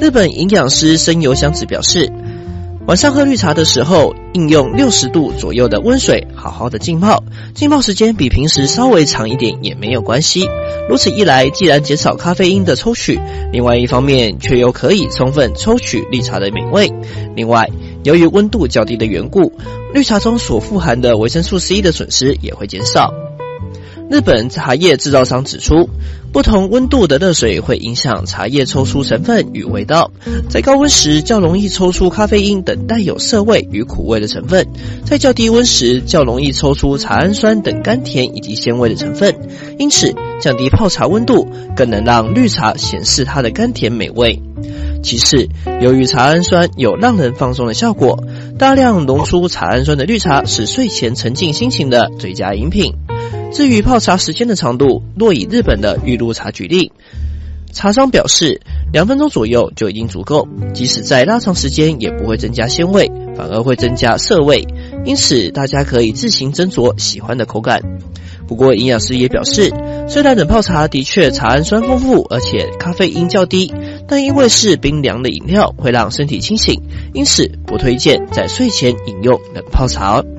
日本营养师生由香子表示，晚上喝绿茶的时候，应用60度左右的温水好好的浸泡，浸泡时间比平时稍微长一点也没有关系。如此一来，既然减少咖啡因的抽取，另外一方面却又可以充分抽取绿茶的美味。另外，由于温度较低的缘故，绿茶中所富含的维生素 C 的损失也会减少。日本茶叶制造商指出，不同温度的热水会影响茶叶抽出成分与味道，在高温时较容易抽出咖啡因等带有涩味与苦味的成分，在较低温时较容易抽出茶氨酸等甘甜以及鲜味的成分，因此降低泡茶温度更能让绿茶显示它的甘甜美味。其次，由于茶氨酸有让人放松的效果，大量浓出茶氨酸的绿茶是睡前沉浸心情的最佳饮品。至于泡茶时间的长度，若以日本的玉露茶举例，茶商表示2分钟左右就已经足够，即使再拉长时间也不会增加鲜味，反而会增加涩味，因此大家可以自行斟酌喜欢的口感。不过营养师也表示，虽然冷泡茶的确茶氨酸丰富，而且咖啡因较低，但因为是冰凉的饮料会让身体清醒，因此不推荐在睡前饮用冷泡茶。